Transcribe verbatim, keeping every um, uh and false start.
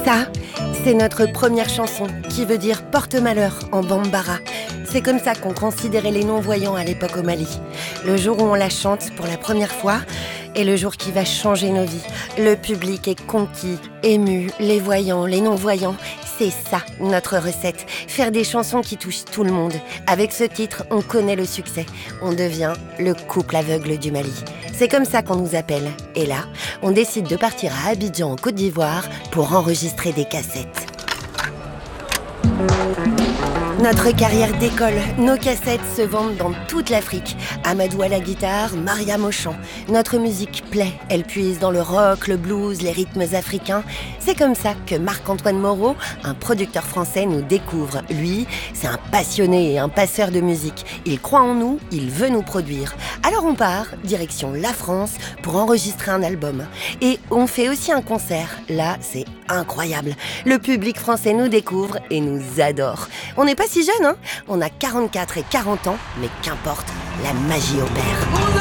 Ça, c'est notre première chanson qui veut dire porte-malheur en bambara. C'est comme ça qu'on considérait les non-voyants à l'époque au Mali. Le jour où on la chante pour la première fois est le jour qui va changer nos vies. Le public est conquis, ému, les voyants, les non-voyants. C'est ça, notre recette. Faire des chansons qui touchent tout le monde. Avec ce titre, on connaît le succès. On devient le couple aveugle du Mali. C'est comme ça qu'on nous appelle. Et là, on décide de partir à Abidjan, en Côte d'Ivoire, pour enregistrer des cassettes. Notre carrière décolle, nos cassettes se vendent dans toute l'Afrique. Amadou à la guitare, Mariam au chant. Notre musique plaît, elle puise dans le rock, le blues, les rythmes africains. C'est comme ça que Marc-Antoine Moreau, un producteur français, nous découvre. Lui, c'est un passionné et un passeur de musique. Il croit en nous, il veut nous produire. Alors on part, direction la France, pour enregistrer un album. Et on fait aussi un concert. Là, c'est incroyable. Le public français nous découvre et nous adore. On n'est pas si jeune, hein ? On a quarante-quatre et quarante ans, mais qu'importe, la magie opère.